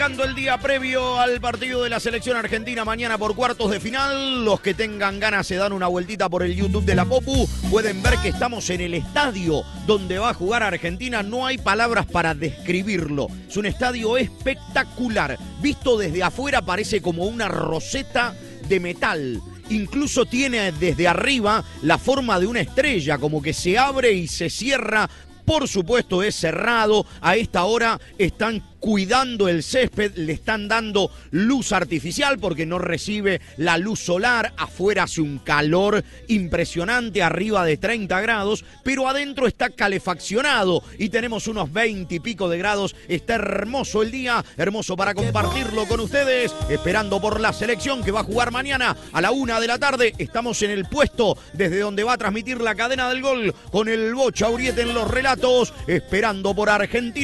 El día previo al partido de la selección argentina mañana por cuartos de final. Los que tengan ganas se dan una vueltita por el YouTube de la Popu. Pueden ver que estamos en el estadio donde va a jugar Argentina. No hay palabras para describirlo. Es un estadio espectacular. Visto desde afuera parece como una roseta de metal. Incluso tiene desde arriba la forma de una estrella, como que se abre y se cierra. Por supuesto es cerrado. A esta hora están cuidando el césped, le están dando luz artificial porque no recibe la luz solar. Afuera hace un calor impresionante, arriba de 30 grados, pero adentro está calefaccionado y tenemos unos 20 y pico de grados. Está hermoso el día, hermoso para compartirlo con ustedes, esperando por la selección que va a jugar mañana a la 1 de la tarde. Estamos en el puesto desde donde va a transmitir la cadena del gol con el Bocha Uriete en los relatos, esperando por Argentina.